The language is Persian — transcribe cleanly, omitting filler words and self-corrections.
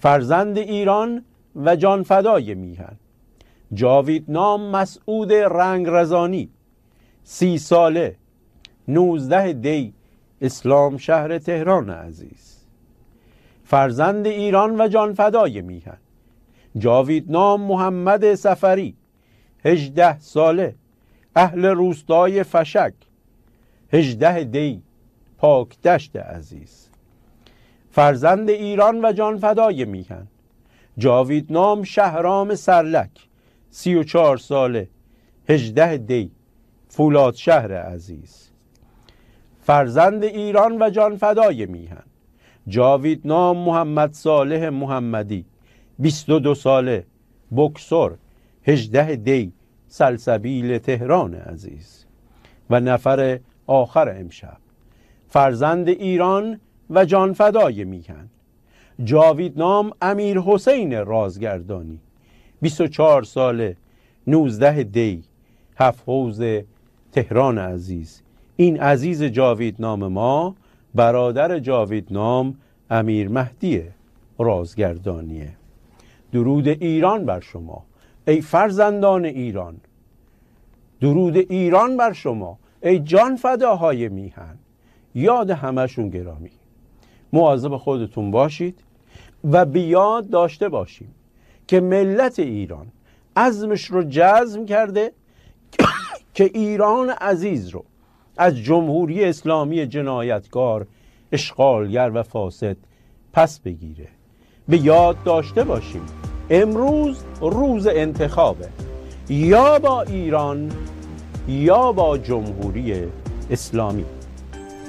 فرزند ایران و جانفدای میهن. جاویدنام مسعود رنگرزانی، 30 ساله، 19 دی، اسلام شهر تهران عزیز. فرزند ایران و جانفدای میهن. جاویدنام محمد سفری، 18 ساله، اهل روستای فشک، 18 دی، پاکدشت عزیز. فرزند ایران و جانفدای میهن. جاویدنام شهرام سرلک، 34 ساله، 18 دی، فولاد شهر عزیز. فرزند ایران و جانفدای میهن. جاویدنام محمد صالح محمدی، 22 ساله، بکسور، 18 دی، سلسبیل تهران عزیز. و نفر آخر امشب، فرزند ایران و جانفدای میهن. جاویدنام امیر حسین رازگردانی، 24 ساله، 19 دی، 7 حوض تهران عزیز. این عزیز جاویدنام ما برادر جاویدنام امیر مهدی رازگردانیه. درود ایران بر شما ای فرزندان ایران، درود ایران بر شما ای جان فداهای میهن. یاد همشون گرامی. مواظب خودتون باشید و بیاد داشته باشیم که ملت ایران عزمش رو جزم کرده که ایران عزیز رو از جمهوری اسلامی جنایتکار، اشغالگر و فاسد پس بگیره. به یاد داشته باشیم امروز روز انتخابه، یا با ایران یا با جمهوری اسلامی.